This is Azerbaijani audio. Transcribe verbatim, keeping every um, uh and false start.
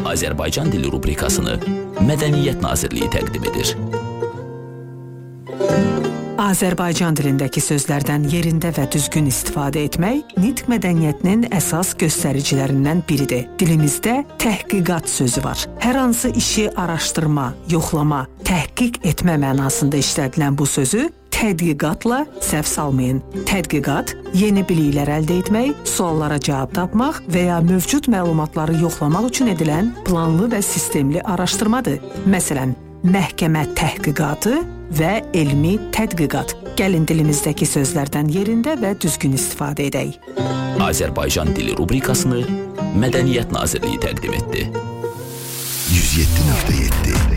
Azərbaycan dili rubrikasını Mədəniyyət Nazirliyi təqdim edir. Azərbaycan dilindəki sözlərdən yerində və düzgün istifadə etmək nitq mədəniyyətinin əsas göstəricilərindən biridir. Dilimizdə təhqiqat sözü var. Hər hansı işi araşdırma, yoxlama, təhqiq etmə mənasında işlədilən bu sözü tədqiqatla səhv salmayın. Tədqiqat yeni biliklər əldə etmək, suallara cavab tapmaq və ya mövcud məlumatları yoxlamaq üçün edilən planlı və sistemli araşdırmadır. Məsələn, məhkəmə təhqiqatı və elmi tədqiqat. Gəlin dilimizdəki sözlərdən yerində və düzgün istifadə edək. Azərbaycan dili rubrikasını Mədəniyyət Nazirliyi təqdim etdi. yüz yeddi nöqtə yeddi